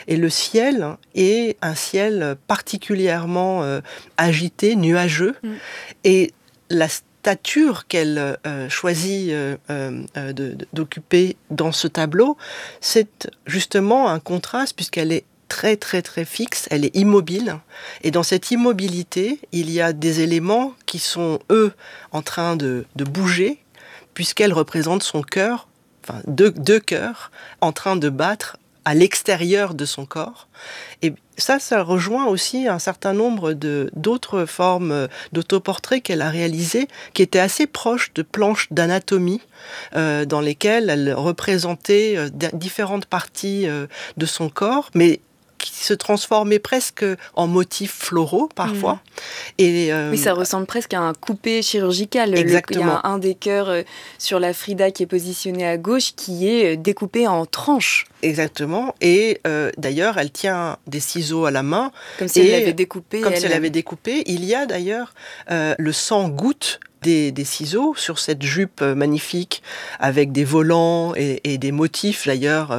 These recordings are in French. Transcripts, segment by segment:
Et le ciel est un ciel particulièrement agité, nuageux. Et la stature qu'elle choisit d'occuper dans ce tableau, c'est justement un contraste puisqu'elle est très très très fixe, elle est immobile. Et dans cette immobilité, il y a des éléments qui sont, eux, en train de bouger, puisqu'elle représente son cœur, enfin deux cœurs, en train de battre à l'extérieur de son corps. Et ça rejoint aussi un certain nombre d'autres formes d'autoportraits qu'elle a réalisées, qui étaient assez proches de planches d'anatomie, dans lesquelles elle représentait différentes parties de son corps, mais qui se transformaient presque en motifs floraux parfois. Et, oui, ça ressemble presque à un coupé chirurgical. Exactement. Il y a un des cœurs sur la Frida qui est positionné à gauche qui est découpé en tranches. Exactement. Et d'ailleurs, elle tient des ciseaux à la main. Comme si elle l'avait découpé. Comme si elle l'avait découpé. Il y a d'ailleurs le sang goutte des ciseaux sur cette jupe magnifique avec des volants et des motifs d'ailleurs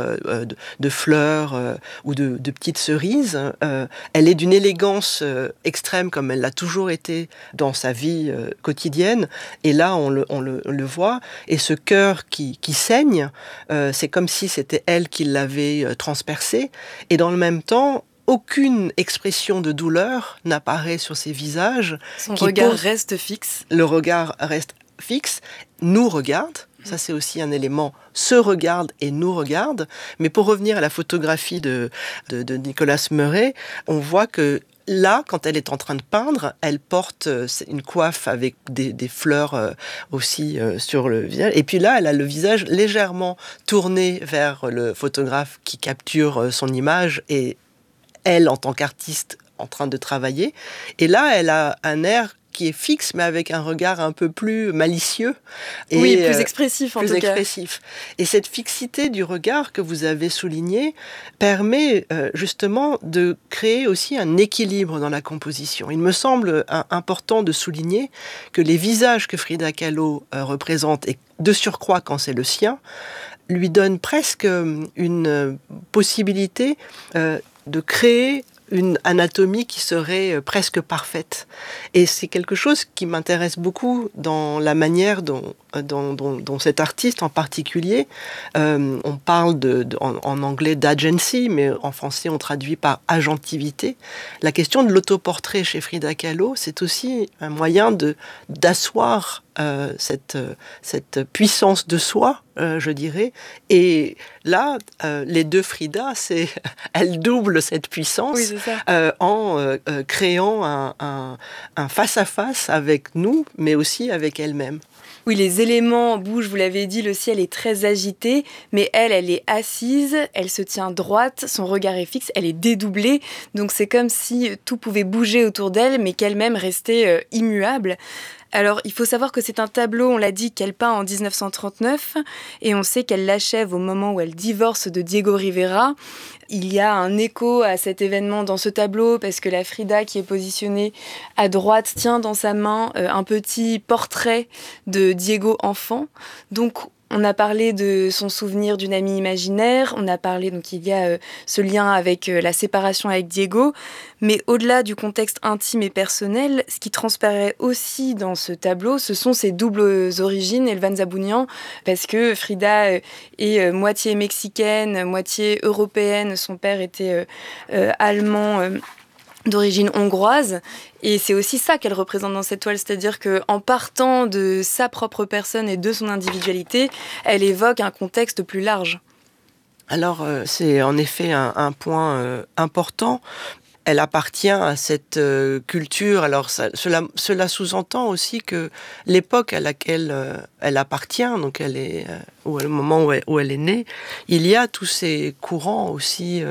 de fleurs ou de petites cerises. Elle est d'une élégance extrême comme elle l'a toujours été dans sa vie quotidienne. Et là, on le voit. Et ce cœur qui saigne, c'est comme si c'était elle qui l'avait transpercé. Et dans le même temps, aucune expression de douleur n'apparaît sur ses visages. Son regard reste fixe. Le regard reste fixe, nous regarde. Ça, c'est aussi un élément, se regarde et nous regarde. Mais pour revenir à la photographie de Nicolas Meuret, on voit que là, quand elle est en train de peindre, elle porte une coiffe avec des fleurs aussi sur le visage. Et puis là, elle a le visage légèrement tourné vers le photographe qui capture son image et elle, en tant qu'artiste, en train de travailler. Et là, elle a un air qui est fixe, mais avec un regard un peu plus malicieux. Et, oui, plus expressif en tout cas. Et cette fixité du regard que vous avez souligné permet justement de créer aussi un équilibre dans la composition. Il me semble important de souligner que les visages que Frida Kahlo représente, et de surcroît quand c'est le sien, lui donnent presque une possibilité de créer une anatomie qui serait presque parfaite. Et c'est quelque chose qui m'intéresse beaucoup dans la manière dont cet artiste en particulier, on parle en anglais d'agency, mais en français on traduit par agentivité. La question de l'autoportrait chez Frida Kahlo, c'est aussi un moyen d'asseoir cette puissance de soi, je dirais. Et là, les deux Frida, elles doublent cette puissance, oui, en créant un face-à-face avec nous, mais aussi avec elle-même. Oui, les éléments bougent, vous l'avez dit, le ciel est très agité, mais elle est assise, elle se tient droite, son regard est fixe, elle est dédoublée, donc c'est comme si tout pouvait bouger autour d'elle, mais qu'elle-même restait immuable. Alors, il faut savoir que c'est un tableau, on l'a dit, qu'elle peint en 1939, et on sait qu'elle l'achève au moment où elle divorce de Diego Rivera. Il y a un écho à cet événement dans ce tableau, parce que la Frida qui est positionnée à droite tient dans sa main un petit portrait de Diego enfant. Donc, on a parlé de son souvenir d'une amie imaginaire, on a parlé, donc il y a ce lien avec la séparation avec Diego, mais au-delà du contexte intime et personnel, ce qui transparaît aussi dans ce tableau, ce sont ses doubles origines, Elvan Zabounian, parce que Frida est moitié mexicaine, moitié européenne, son père était allemand, d'origine hongroise, et c'est aussi ça qu'elle représente dans cette toile, c'est-à-dire qu'en partant de sa propre personne et de son individualité, elle évoque un contexte plus large. Alors, c'est en effet un point important. Elle appartient à cette culture. Alors, cela sous-entend aussi que l'époque à laquelle elle appartient, donc elle est au moment où elle est née, il y a tous ces courants aussi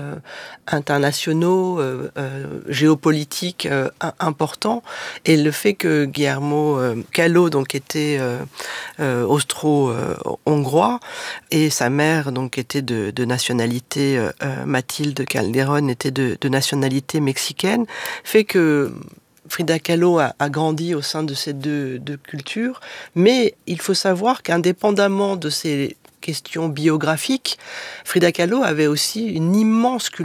internationaux, géopolitiques importants. Et le fait que Guillermo Kahlo donc était austro-hongrois et sa mère donc était de nationalité Mathilde Calderón était de nationalité mexicaine, fait que Frida Kahlo a grandi au sein de ces deux cultures, mais il faut savoir qu'indépendamment de ces questions biographiques, Frida Kahlo avait aussi une immense culture